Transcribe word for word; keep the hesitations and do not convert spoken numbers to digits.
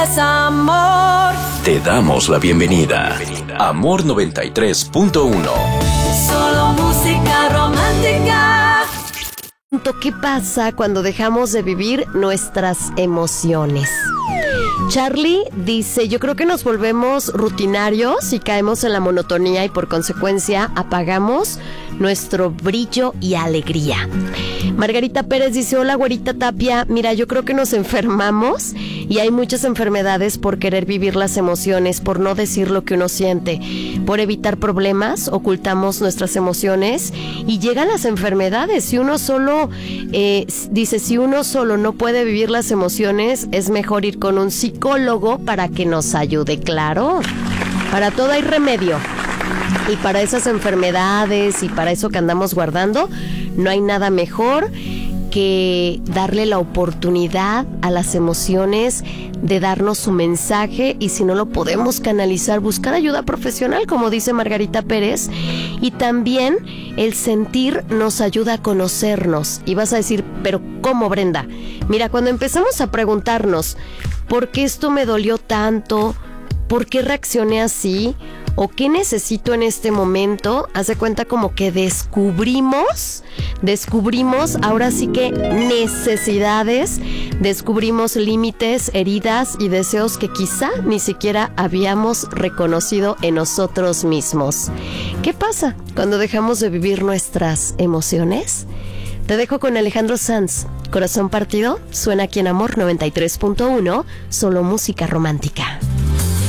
Es amor. Te damos la bienvenida. Amor noventa y tres punto uno. Solo música romántica. ¿Qué pasa cuando dejamos de vivir nuestras emociones? Charlie dice, yo creo que nos volvemos rutinarios y caemos en la monotonía y por consecuencia apagamos nuestro brillo y alegría. Margarita Pérez dice, hola güerita Tapia, mira, yo creo que nos enfermamos y hay muchas enfermedades por querer vivir las emociones, por no decir lo que uno siente, por evitar problemas, ocultamos nuestras emociones y llegan las enfermedades. Si uno solo, eh, dice, si uno solo no puede vivir las emociones, es mejor ir con un psicólogo para que nos ayude, claro. Para todo hay remedio. Y para esas enfermedades y para eso que andamos guardando, no hay nada mejor que darle la oportunidad a las emociones de darnos su mensaje, y si no lo podemos canalizar, buscar ayuda profesional, como dice Margarita Pérez. Y también el sentir nos ayuda a conocernos. Y vas a decir, ¿pero cómo, Brenda? Mira, cuando empezamos a preguntarnos, ¿por qué esto me dolió tanto? ¿Por qué reaccioné así? ¿O qué necesito en este momento? Haz de cuenta como que descubrimos, descubrimos ahora sí que necesidades, descubrimos límites, heridas y deseos que quizá ni siquiera habíamos reconocido en nosotros mismos. ¿Qué pasa cuando dejamos de vivir nuestras emociones? Te dejo con Alejandro Sanz. Corazón partido, suena aquí en Amor noventa y tres punto uno, solo música romántica.